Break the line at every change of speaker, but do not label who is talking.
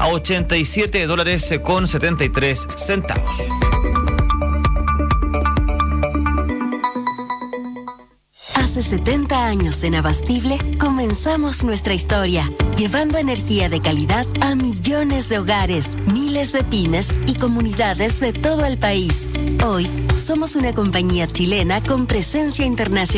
$87.73.
Hace 70 años en Abastible comenzamos nuestra historia, llevando energía de calidad a millones de hogares, miles de pymes y comunidades de todo el país. Hoy somos una compañía chilena con presencia internacional.